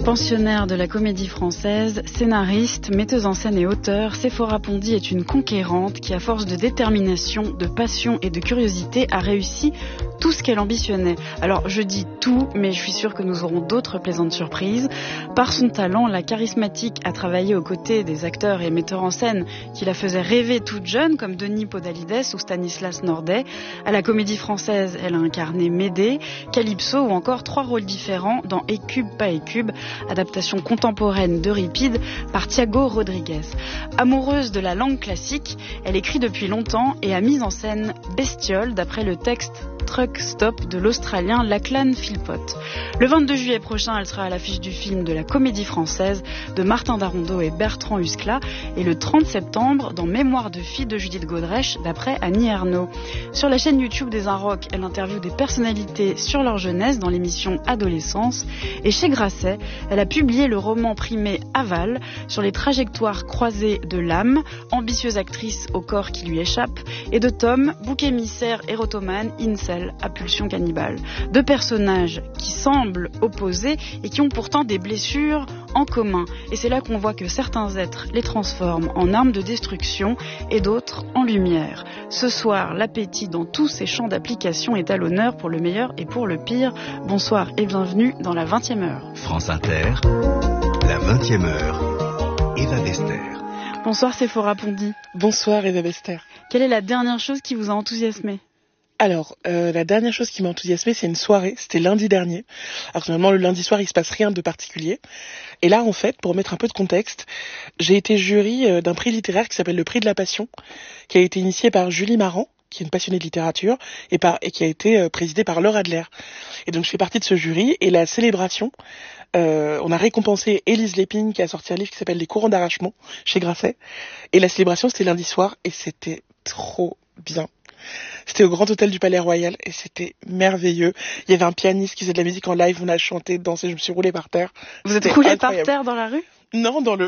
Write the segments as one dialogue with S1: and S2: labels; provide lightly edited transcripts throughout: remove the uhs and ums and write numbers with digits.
S1: Pensionnaire de la Comédie Française, scénariste, metteuse en scène et auteure, Séphora Pondy est une conquérante qui, à force de détermination, de passion et de curiosité, a réussi tout ce qu'elle ambitionnait. Alors, je dis tout, mais je suis sûre que nous aurons d'autres plaisantes surprises. Par son talent, la charismatique a travaillé aux côtés des acteurs et metteurs en scène qui la faisaient rêver toute jeune, comme Denis Podalides ou Stanislas Nordet. À la Comédie Française, elle a incarné Médée, Calypso ou encore 3 rôles différents dans Écube, pas Écube, adaptation contemporaine d'Euripide par Thiago Rodriguez. Amoureuse de la langue classique, elle écrit depuis longtemps et a mis en scène Bestiole d'après le texte Truck Stop de l'Australien Lachlan Philpott. Le 22 juillet prochain, elle sera à l'affiche du film de la Comédie Française de Martin Darondeau et Bertrand Huskla et le 30 septembre dans Mémoire de fille de Judith Godrèche d'après Annie Ernaux. Sur la chaîne YouTube des Inrocks, elle interviewe des personnalités sur leur jeunesse dans l'émission Adolescence et chez Grasset, elle a publié le roman primé Aval sur les trajectoires croisées de l'âme, ambitieuse actrice au corps qui lui échappe, et de Tom, bouc émissaire érotomane, incel à pulsion cannibale. 2 personnages qui semblent opposés et qui ont pourtant des blessures en commun. Et c'est là qu'on voit que certains êtres les transforment en armes de destruction et d'autres en lumière. Ce soir, l'appétit dans tous ces champs d'application est à l'honneur pour le meilleur et pour le pire. Bonsoir et bienvenue dans la 20e heure.
S2: France Inter, la 20e heure, Eva Bester.
S1: Bonsoir Séphora Pondy.
S3: Bonsoir Eva Bester.
S1: Quelle est la dernière chose qui vous a enthousiasmé ?
S3: Alors, la dernière chose qui m'a enthousiasmée, c'est une soirée, c'était lundi dernier. Alors normalement, le lundi soir, il se passe rien de particulier. Et là, en fait, pour mettre un peu de contexte, j'ai été jury d'un prix littéraire qui s'appelle le Prix de la Passion, qui a été initié par Julie Marant, qui est une passionnée de littérature, et qui a été présidée par Laure Adler. Et donc, je fais partie de ce jury, et la célébration, on a récompensé Élise Lépine, qui a sorti un livre qui s'appelle Les courants d'arrachement, chez Grasset. Et la célébration, c'était lundi soir, et c'était trop bien. C'était au Grand Hôtel du Palais Royal et c'était merveilleux. Il y avait un pianiste qui faisait de la musique en live, on a chanté, dansé, je me suis roulée par terre.
S1: Vous êtes roulée par terre dans la rue ?
S3: Non, dans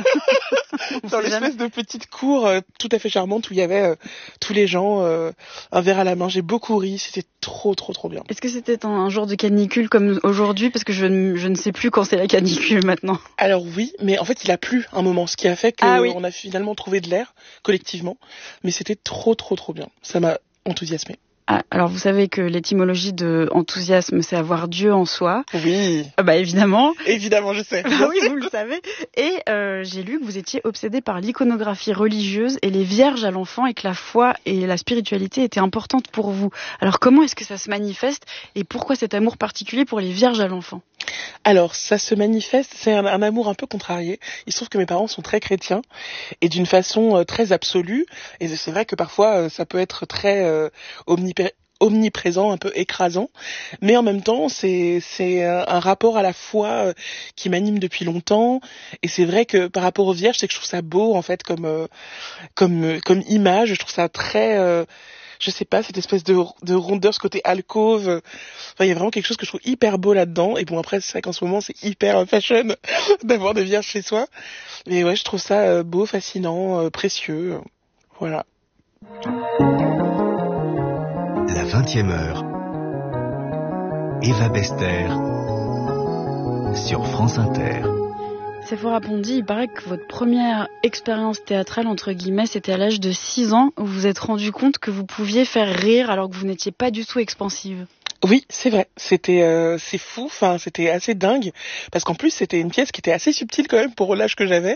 S3: l'espèce de petite cour tout à fait charmante où il y avait tous les gens, un verre à la main. J'ai beaucoup ri, c'était trop bien.
S1: Est-ce que c'était un jour de canicule comme aujourd'hui ? Parce que je ne sais plus quand c'est la canicule maintenant.
S3: Alors oui, mais en fait il a plu un moment, ce qui a fait qu'on a finalement trouvé de l'air collectivement. Mais c'était trop bien. Ça m'a enthousiasmé.
S1: Ah, alors vous savez que l'étymologie de enthousiasme, c'est avoir Dieu en soi.
S3: Oui.
S1: Bah évidemment.
S3: Évidemment, je sais.
S1: Bah oui, vous le savez. Et j'ai lu que vous étiez obsédé par l'iconographie religieuse et les vierges à l'enfant et que la foi et la spiritualité étaient importantes pour vous. Alors comment est-ce que ça se manifeste et pourquoi cet amour particulier pour les vierges à l'enfant ?
S3: Alors, ça se manifeste, c'est un amour un peu contrarié. Il se trouve que mes parents sont très chrétiens et d'une façon très absolue. Et c'est vrai que parfois, ça peut être très omniprésent, un peu écrasant. Mais en même temps, c'est un rapport à la foi qui m'anime depuis longtemps. Et c'est vrai que par rapport aux vierges, c'est que je trouve ça beau, en fait, comme image. Je trouve ça très... je sais pas, cette espèce de rondeur, ce côté alcôve. Enfin, il y a vraiment quelque chose que je trouve hyper beau là-dedans. Et bon, après, c'est vrai qu'en ce moment, c'est hyper fashion d'avoir des vierges chez soi. Mais ouais, je trouve ça beau, fascinant, précieux. Voilà.
S2: La 20e heure, Eva Bester, sur France Inter.
S1: Séphora Pondy, il paraît que votre première expérience théâtrale, entre guillemets, c'était à l'âge de 6 ans, où vous vous êtes rendu compte que vous pouviez faire rire alors que vous n'étiez pas du tout expansive.
S3: Oui, c'est vrai. C'est fou. Enfin, c'était assez dingue. Parce qu'en plus, c'était une pièce qui était assez subtile quand même pour l'âge que j'avais.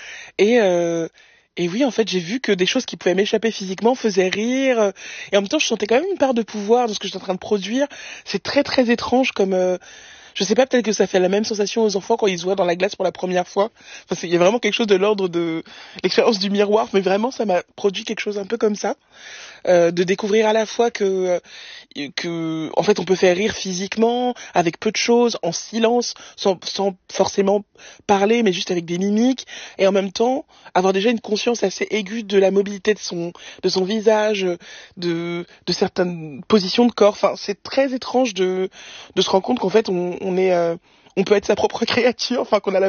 S3: Et oui, en fait, j'ai vu que des choses qui pouvaient m'échapper physiquement faisaient rire. Et en même temps, je sentais quand même une part de pouvoir dans ce que j'étais en train de produire. C'est très étrange comme... je sais pas, peut-être que ça fait la même sensation aux enfants quand ils se voient dans la glace pour la première fois. Enfin, il y a vraiment quelque chose de l'ordre de l'expérience du miroir. Mais vraiment, ça m'a produit quelque chose un peu comme ça. De découvrir à la fois que en fait on peut faire rire physiquement avec peu de choses, en silence, sans forcément parler, mais juste avec des mimiques, et en même temps avoir déjà une conscience assez aiguë de la mobilité de son visage, de certaines positions de corps. Enfin, c'est très étrange de se rendre compte qu'en fait on peut être sa propre créature, enfin qu'on a